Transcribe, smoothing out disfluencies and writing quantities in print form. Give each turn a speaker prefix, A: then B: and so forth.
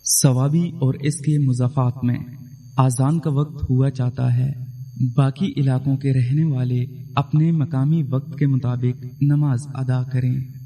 A: सवाबी और इसके मुज़ाफ़ात में आज़ान का वक्त हुआ चाहता है। बाकी इलाकों के रहने वाले अपने मकामी वक्त के मुताबिक नमाज अदा करें।